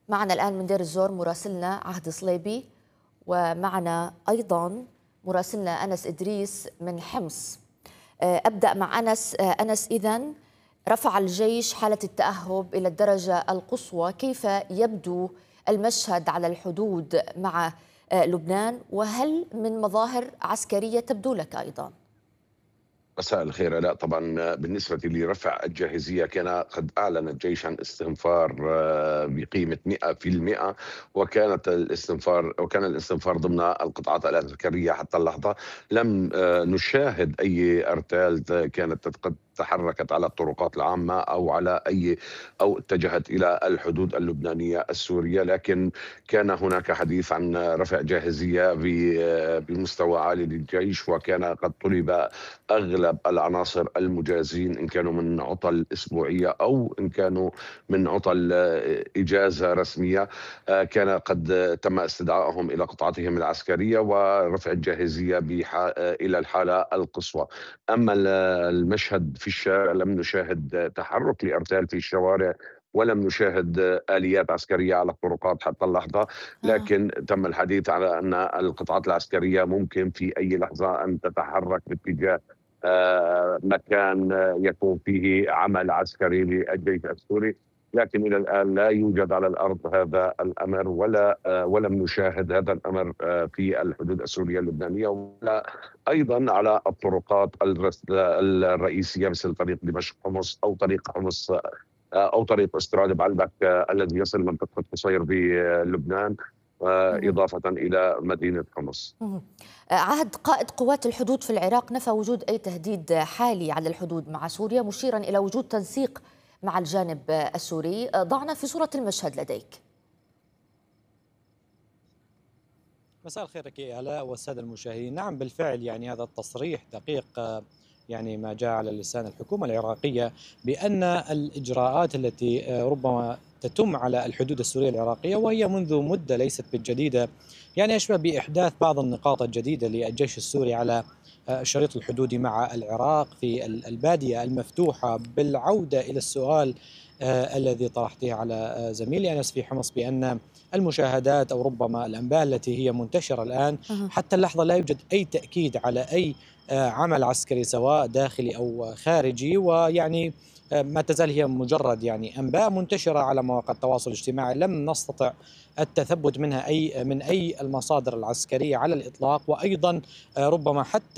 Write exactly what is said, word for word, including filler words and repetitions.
معنا الآن من دير الزور مراسلنا عهد صليبي، ومعنا أيضا مراسلنا أنس إدريس من حمص. أبدأ مع أنس. أنس، إذن رفع الجيش حالة التأهب إلى الدرجة القصوى، كيف يبدو المشهد على الحدود مع لبنان، وهل من مظاهر عسكرية تبدو لك أيضا؟ مساء الخير. لا طبعا، بالنسبة لرفع الجاهزية كان قد أعلن الجيش عن استنفار بقيمة مئة بالمئة، وكانت الاستنفار وكان الاستنفار ضمن القطاعات العسكرية. حتى اللحظة لم نشاهد أي أرتال كانت قد تحركت على الطرقات العامة أو على أي أو اتجهت إلى الحدود اللبنانية السورية، لكن كان هناك حديث عن رفع جاهزية بمستوى عالي للجيش، وكان قد طلب أغلب العناصر المجازين إن كانوا من عطل أسبوعية أو إن كانوا من عطل إجازة رسمية، كان قد تم استدعائهم إلى قطاعاتهم العسكرية ورفع الجاهزية إلى الحالة القصوى. أما المشهد في الشارع لم نشاهد تحرك لأرتال في الشوارع، ولم نشاهد آليات عسكرية على الطرقات حتى اللحظة، آه. لكن تم الحديث على أن القطاعات العسكرية ممكن في أي لحظة أن تتحرك باتجاه مكان يكون فيه عمل عسكري للجيش السوري، لكن إلى الآن لا يوجد على الأرض هذا الأمر، ولا ولم نشاهد هذا الأمر في الحدود السورية اللبنانية، ولا أيضا على الطرقات الرئيسية مثل طريق دمشق حمص أو طريق حمص أو طريق استراد بعلبك الذي يصل منطقة قصير بلبنان، إضافة إلى مدينة حمص. عهد قائد قوات الحدود في العراق نفى وجود أي تهديد حالي على الحدود مع سوريا، مشيرا إلى وجود تنسيق مع الجانب السوري. ضعنا في صورة المشهد لديك. مساء الخير لك يا آلاء والسادة المشاهدين. نعم بالفعل، يعني هذا التصريح دقيق، يعني ما جاء على لسان الحكومة العراقية بأن الإجراءات التي ربما تتم على الحدود السورية العراقية، وهي منذ مدة ليست بالجديدة، يعني أشبه بإحداث بعض النقاط الجديدة للجيش السوري على الشريط الحدودي مع العراق في البادية المفتوحة، بالعودة إلى السؤال آه الذي طرحته على زميلي أنس في حمص بأن المشاهدات أو ربما الأنباء التي هي منتشرة الآن حتى اللحظة لا يوجد أي تأكيد على أي آه عمل عسكري سواء داخلي أو خارجي، ويعني آه ما تزال هي مجرد يعني أنباء منتشرة على مواقع التواصل الاجتماعي لم نستطع التثبت منها أي من أي المصادر العسكرية على الإطلاق، وأيضا آه ربما حتى